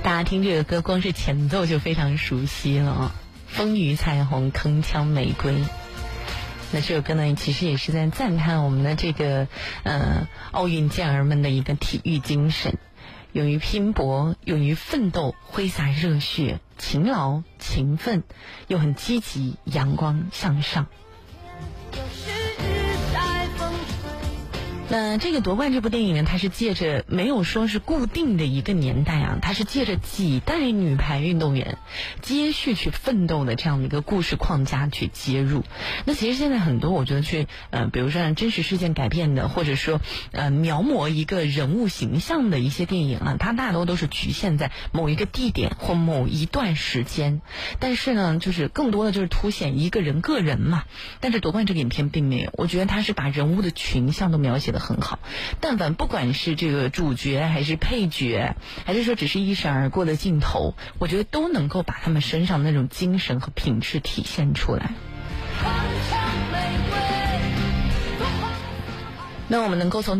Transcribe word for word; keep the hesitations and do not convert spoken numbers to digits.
大家听这个歌，光是前奏就非常熟悉了啊！风雨彩虹，铿锵玫瑰。那这首歌呢，其实也是在赞叹我们的这个呃奥运健儿们的一个体育精神，勇于拼搏，勇于奋斗，挥洒热血，勤劳勤奋，又很积极，阳光向上。那这个夺冠这部电影呢，它是借着没有说是固定的一个年代啊，它是借着几代女排运动员接续去奋斗的这样的一个故事框架去接入。那其实现在很多我觉得去呃，比如说让真实事件改变的，或者说呃描摹一个人物形象的一些电影啊，它大多都是局限在某一个地点或某一段时间，但是呢，就是更多的就是凸显一个人个人嘛。但是夺冠这个影片并没有，我觉得它是把人物的群像都描写的很好，但凡不管是这个主角还是配角，还是说只是一闪而过的镜头，我觉得都能够把他们身上的那种精神和品质体现出来。那我们能够从